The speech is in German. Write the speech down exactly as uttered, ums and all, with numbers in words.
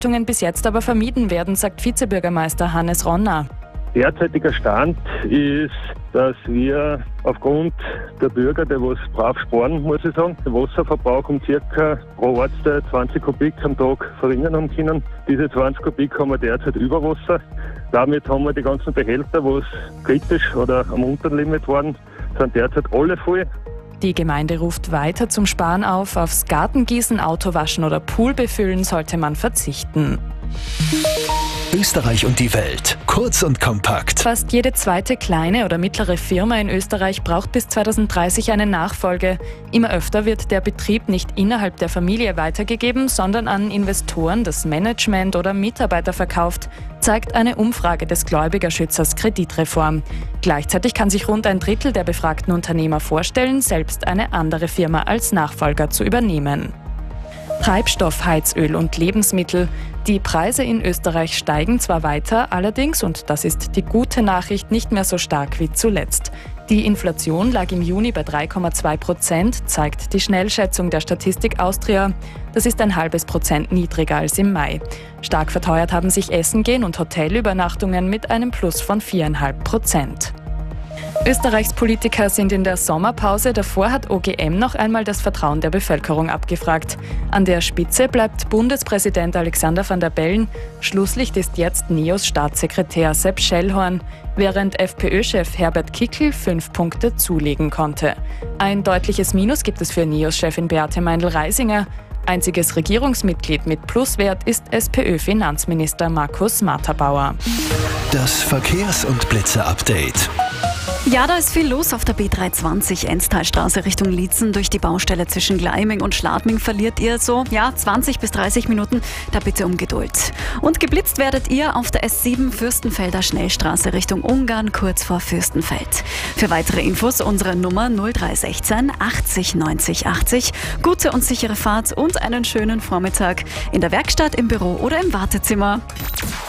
Bis jetzt aber vermieden werden, sagt Vizebürgermeister Hannes Ronner. Derzeitiger Stand ist, dass wir aufgrund der Bürger, die was brav sparen, muss ich sagen, den Wasserverbrauch um circa pro Ortsteil zwanzig Kubik am Tag verringern haben können. Diese zwanzig Kubik haben wir derzeit über Wasser. Damit haben wir die ganzen Behälter, was kritisch oder am unteren Limit waren, sind derzeit alle voll. Die Gemeinde ruft weiter zum Sparen auf. Aufs Gartengießen, Autowaschen oder Pool befüllen sollte man verzichten. Österreich und die Welt. Kurz und kompakt. Fast jede zweite kleine oder mittlere Firma in Österreich braucht bis zweitausenddreißig eine Nachfolge. Immer öfter wird der Betrieb nicht innerhalb der Familie weitergegeben, sondern an Investoren, das Management oder Mitarbeiter verkauft, zeigt eine Umfrage des Gläubigerschützers Kreditreform. Gleichzeitig kann sich rund ein Drittel der befragten Unternehmer vorstellen, selbst eine andere Firma als Nachfolger zu übernehmen. Treibstoff, Heizöl und Lebensmittel. Die Preise in Österreich steigen zwar weiter, allerdings, und das ist die gute Nachricht, nicht mehr so stark wie zuletzt. Die Inflation lag im Juni bei drei Komma zwei Prozent, zeigt die Schnellschätzung der Statistik Austria. Das ist ein halbes Prozent niedriger als im Mai. Stark verteuert haben sich Essen gehen und Hotelübernachtungen mit einem Plus von vier Komma fünf Prozent. Österreichs Politiker sind in der Sommerpause. Davor hat O G M noch einmal das Vertrauen der Bevölkerung abgefragt. An der Spitze bleibt Bundespräsident Alexander Van der Bellen. Schlusslicht ist jetzt NEOS Staatssekretär Sepp Schellhorn, während FPÖ-Chef Herbert Kickl fünf Punkte zulegen konnte. Ein deutliches Minus gibt es für NEOS-Chefin Beate Meindl-Reisinger. Einziges Regierungsmitglied mit Pluswert ist SPÖ-Finanzminister Markus Matterbauer. Das Verkehrs- und Blitzer-Update. Ja, da ist viel los auf der B dreihundertzwanzig Enstalstraße Richtung Liezen. Durch die Baustelle zwischen Gleiming und Schladming verliert ihr so ja, zwanzig bis dreißig Minuten. Da bitte um Geduld. Und geblitzt werdet ihr auf der S sieben Fürstenfelder Schnellstraße Richtung Ungarn, kurz vor Fürstenfeld. Für weitere Infos unsere Nummer null drei eins sechs achtzig neunzig achtzig. Gute und sichere Fahrt und einen schönen Vormittag in der Werkstatt, im Büro oder im Wartezimmer.